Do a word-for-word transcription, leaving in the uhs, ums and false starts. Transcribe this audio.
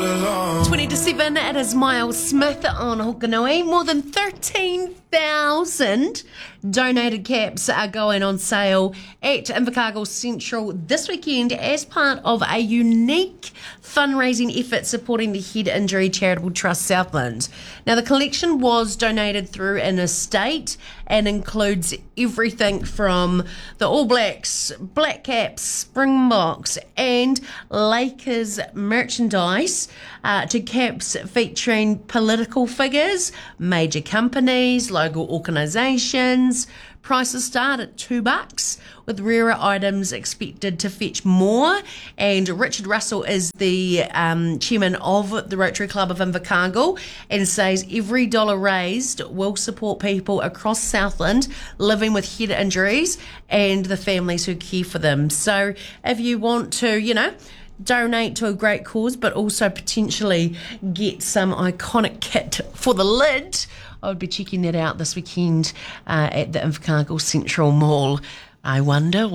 twenty to seven, it is Miles Smith on Hokanui. More than thirteen thousand donated caps are going on sale at Invercargill Central this weekend as part of a unique fundraising effort supporting the Head Injury Charitable Trust Southland. Now, the collection was donated through an estate and includes everything from the All Blacks, Black Caps, Springboks and Lakers merchandise uh, to caps featuring political figures, major companies, local organisations. Prices start at two bucks, with rarer items expected to fetch more. And Richard Russell is the um, chairman of the Rotary Club of Invercargill and says every dollar raised will support people across Southland living with head injuries and the families who care for them. So if you want to, you know, donate to a great cause, but also potentially get some iconic kit for the lid, I would be checking that out this weekend uh, at the Invercargill Central Mall. I wonder what